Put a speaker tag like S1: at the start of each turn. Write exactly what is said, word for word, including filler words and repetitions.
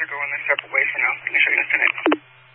S1: to go in their separate ways for now. I'm going to show you in a minute.